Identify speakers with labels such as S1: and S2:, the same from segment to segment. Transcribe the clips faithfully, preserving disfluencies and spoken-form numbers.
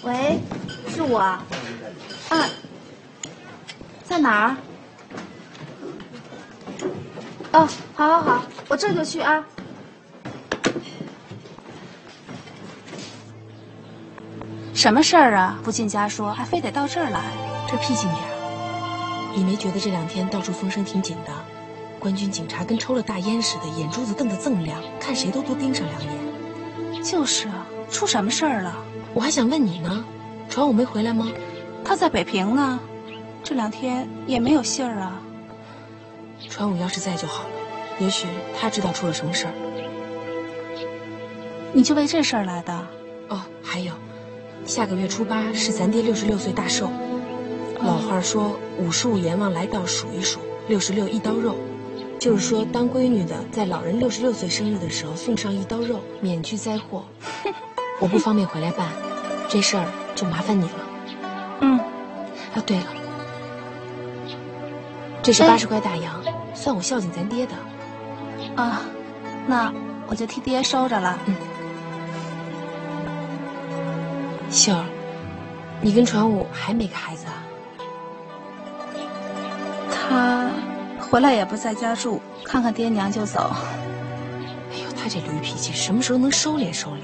S1: 喂，是我。啊，在哪儿？哦，好，好，好，我这就去啊。什么事儿啊？不进家说，还非得到这儿来？
S2: 这僻静点儿。你没觉得这两天到处风声挺紧的？官军警察跟抽了大烟似的，眼珠子瞪得锃亮，看谁都多盯上两眼。
S1: 就是啊，出什么事儿了？
S2: 我还想问你呢，传武没回来吗？
S1: 他在北平呢，这两天也没有信儿啊。
S2: 传武要是在就好了，也许他知道出了什么事儿。
S1: 你就为这事儿来的？
S2: 哦，还有，下个月初八是咱爹六十六岁大寿。老话说五十五阎王来到数一数，六十六一刀肉，就是说当闺女的在老人六十六岁生日的时候送上一刀肉，免去灾祸。我不方便回来办，这事儿就麻烦你了。
S1: 嗯。
S2: 啊，对了，这是八十块大洋，算我孝敬咱爹的。
S1: 啊，那我就替爹收着了。
S2: 嗯。秀儿，你跟传武还没个孩子啊？
S1: 他回来也不在家住，看看爹娘就走。
S2: 哎呦，他这驴脾气什么时候能收敛收敛？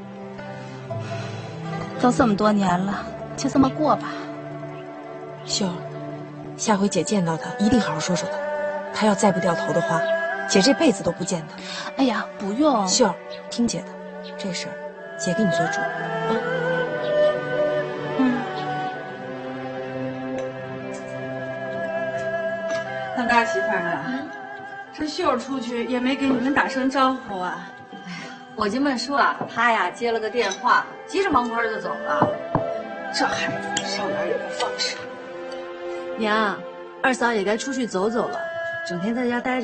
S1: 都这么多年了，就这么过吧。
S2: 秀儿，下回姐见到他一定好好说说他。他要再不掉头的话，姐这辈子都不见他。
S1: 哎呀，不用。
S2: 秀儿，听姐的，这事儿姐给你做主啊。
S1: 嗯。
S3: 当大媳妇儿的，嗯、这秀儿出去也没给你们打声招呼啊。
S4: 哎呀，我就问说啊，他呀接了个电话，急着忙快就走了。
S3: 这孩子上哪有个放手？
S4: 娘，二嫂也该出去走走了，整天在家待着。